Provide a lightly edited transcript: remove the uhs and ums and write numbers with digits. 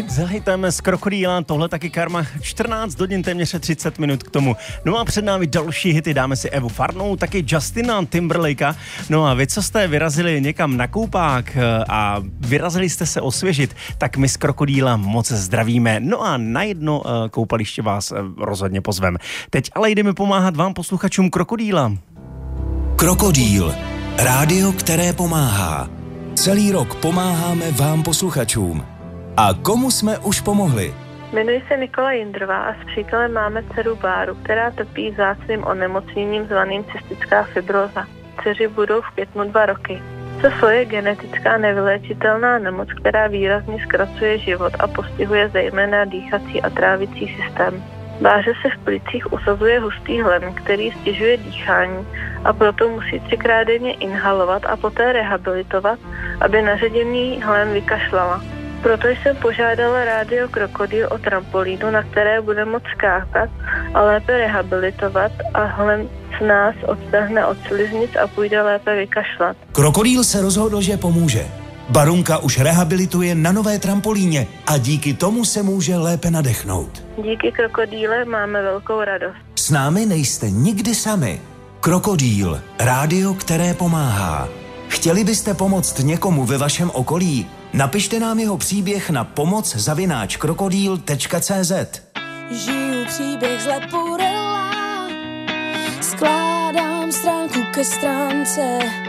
Zahajteme z krokodýla, tohle taky Karma, 14 hodin, téměř 30 minut k tomu. No a před námi další hity, dáme si Evu Farnou, taky Justina Timberlakea. No a vy, co jste vyrazili někam na koupák a vyrazili jste se osvěžit, tak my z krokodýla moc zdravíme. No a na jedno koupaliště vás rozhodně pozvem. Teď ale jdeme pomáhat vám, posluchačům krokodýla. Krokodýl, rádio, které pomáhá. Celý rok pomáháme vám, posluchačům. A komu jsme už pomohli? Jmenuji se Nikola Jindrová a s přítelem máme dceru Báru, která trpí vzácným onemocněním zvaným cystická fibróza. Dceři budou v květnu 2 roky. CFO je genetická nevyléčitelná nemoc, která výrazně zkracuje život a postihuje zejména dýchací a trávicí systém. Báře se v plicích usazuje hustý hlen, který stěžuje dýchání a proto musí 3krát denně inhalovat a poté rehabilitovat, aby naředěný hlen vykašlala. Proto jsem požádala rádio Krokodýl o trampolínu, na které bude moct skákat a lépe rehabilitovat a hlen s nás odstahne od sliznic a půjde lépe vykašlat. Krokodýl se rozhodl, že pomůže. Barunka už rehabilituje na nové trampolíně a díky tomu se může lépe nadechnout. Díky Krokodýle máme velkou radost. S námi nejste nikdy sami. Krokodýl, rádio, které pomáhá. Chtěli byste pomoct někomu ve vašem okolí? Napište nám jeho příběh na pomoc@krokodýl.cz. Žiju příběh z Leporella, skládám stránku ke stránce.